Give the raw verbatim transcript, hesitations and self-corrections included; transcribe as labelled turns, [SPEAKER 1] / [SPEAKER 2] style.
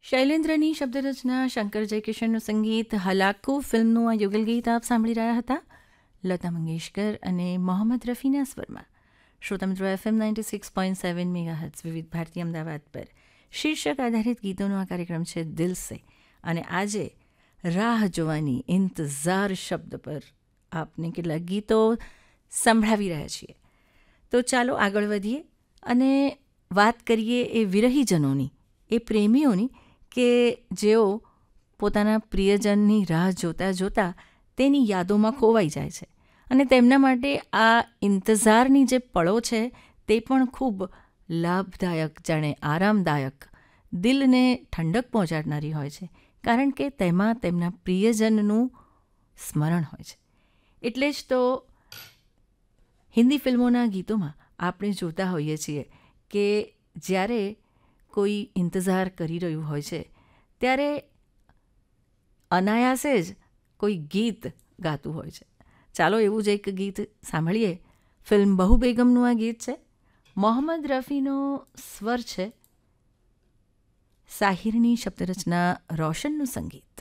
[SPEAKER 1] શૈલેન્દ્રની શબ્દરચના, શંકર જયકિશનનું સંગીત, હલાકુ ફિલ્મનું આ યુગલ ગીત આપ સાંભળી રહ્યા હતા લતા મંગેશકર અને મોહમ્મદ રફીના સ્વરમાં. શ્રોતા મિત્રો, FM ninety six point seven megahertz વિવિધ ભારતી અમદાવાદ પર શીર્ષક આધારિત ગીતોનો આ કાર્યક્રમ છે દિલ સે. અને આજે રાહ જોવાની ઇંતઝાર શબ્દ પર આપને કેટલાક ગીતો સંભળાવી રહ્યા છીએ. તો ચાલો આગળ વધીએ અને વાત કરીએ એ વિરહીજનોની, એ પ્રેમીઓની કે જેઓ પોતાના પ્રિયજનની રાહ જોતાં જોતાં તેની યાદોમાં ખોવાઈ જાય છે અને તેમના માટે આ ઇંતઝારની જે પળો છે તે પણ ખૂબ લાભદાયક, જાણે આરામદાયક, દિલને ઠંડક પહોંચાડનારી હોય છે, કારણ કે તેમાં તેમના પ્રિયજનનું સ્મરણ હોય છે. એટલે જ તો હિન્દી ફિલ્મોના ગીતોમાં આપણે જોતા હોઈએ છીએ કે જ્યારે કોઈ ઇંતઝાર કરી રહ્યું હોય છે ત્યારે અનાયાસે જ કોઈ ગીત ગાતું હોય છે. ચાલો એવું જ એક ગીત સાંભળીએ. ફિલ્મ બહુ બેગમનું આ ગીત છે. મોહમ્મદ રફીનો સ્વર છે, સાહિરની શબ્દરચના, રોશનનું સંગીત.